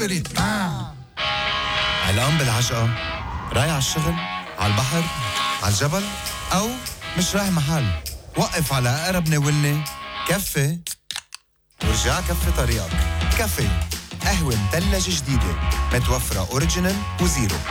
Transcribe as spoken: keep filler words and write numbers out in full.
بريتان. علقان بالعجقة، رايح على الشغل، على البحر، على الجبل، أو مش رايح محل. وقف على أقرب ناولني كفي ورجع كفي طريقك. كفي قهوة مثلجة جديدة متوفرة أوريجينال وزيرو.